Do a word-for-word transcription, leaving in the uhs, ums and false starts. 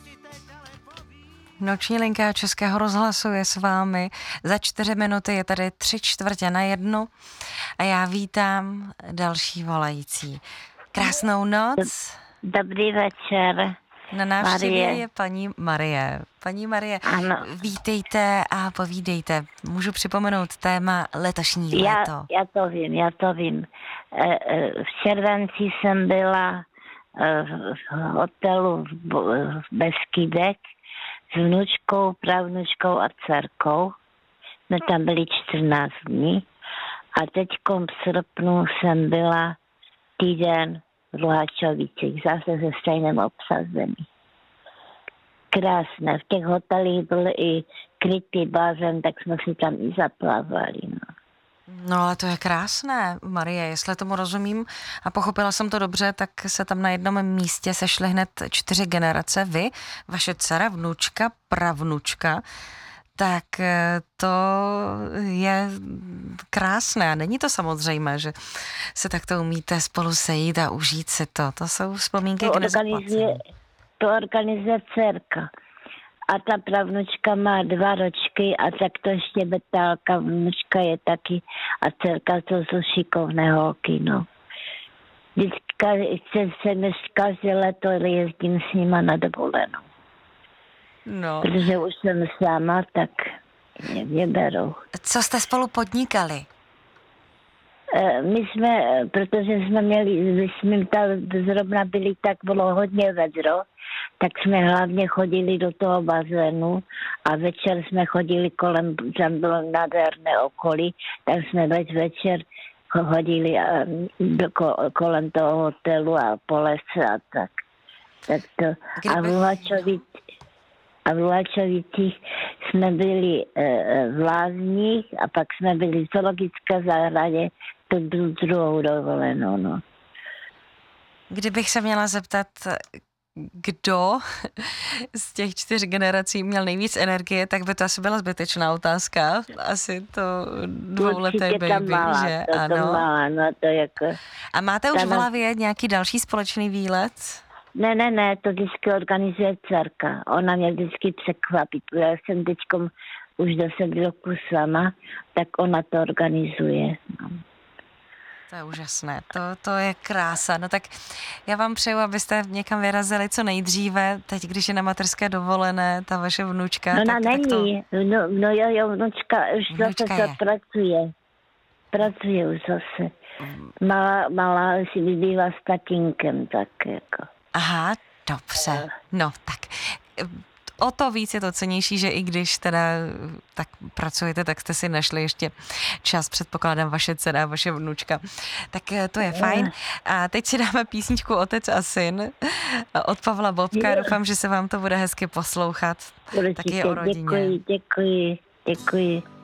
Noční linka Českého rozhlasu je s vámi. Za čtyři minuty je tady tři čtvrtě na jednu a já vítám další volající. Krásnou noc. Dobrý večer. Na návštěvě Marie. je paní Marie. Paní Marie, Ano. vítejte a povídejte. Můžu připomenout téma letošní Já, léto. já to vím, já to vím. E, e, v červenci jsem byla e, v hotelu v, v Beskydech s vnučkou, pravnučkou a dcerkou. Jsme tam byli čtrnáct dní. A teďkom v srpnu jsem byla týden v Luhačovicích, zase ze stejném obsazení. Krásné. V těch hotelích byl i krytý bazén, tak jsme si tam i zaplavali. No. No ale to je krásné, Marie, jestli tomu rozumím a pochopila jsem to dobře, tak se tam na jednom místě sešly hned čtyři generace. Vy, vaše dcera, vnučka, pravnučka, tak to je krásné a není to samozřejmé, že se takto umíte spolu sejít a užít si to. To jsou vzpomínky To k organizuje, nezaplacení. to organizuje dcerka. A ta pravnučka má dva ročky a tak to ještě betálka. Vnučka je taky a dcerka to jsou šikovné holky, no. Vždycky se mi každé leto jezdím s nima na dovolenou. No. Protože už jsem sama, tak mě, mě berou. Co jste spolu podnikali? E, my jsme, protože jsme měli, když jsme tam zrovna byli, tak bylo hodně vedro, tak jsme hlavně chodili do toho bazénu a večer jsme chodili kolem, tam bylo nádherné okolí, tak jsme več večer chodili a, do, kolem toho hotelu a po lese a tak. tak to, a v Luhačovic, a v Luhačovicích jsme byli e, v Lázních a pak jsme byli v zoologické zahradě, to druhou dovolenou, no. Kdybych se měla zeptat, kdo z těch čtyř generací měl nejvíc energie, tak by to asi byla zbytečná otázka. Asi to dvouleté baby, malá, že to, ano. To malá, no to jako... A máte už Tam... v hlavě nějaký další společný výlet? Ne, ne, ne, to vždycky organizuje dcerka. Ona mě vždycky překvapí. Já jsem teďkom už deset roku sama, tak ona to organizuje. No. To je úžasné, to, to je krása. No tak já vám přeju, abyste někam vyrazili co nejdříve, teď, když je na mateřské dovolené, ta vaše vnučka. No, tak, ona tak není, to... no, no jo, jo, vnučka už Vnučka zase to pracuje. Pracuje už zase. Malá, malá si vybývá s tatínkem, tak jako. Aha, dobře. No tak o to víc je to cennější, že i když teda tak pracujete, tak jste si našli ještě čas, předpokládám, vaše dcera, vaše vnučka. Tak to je fajn. A teď si dáme písničku Otec a syn od Pavla Bobka. Doufám, že se vám to bude hezky poslouchat. Určitě, taky o rodině. Děkuji, děkuji, děkuji.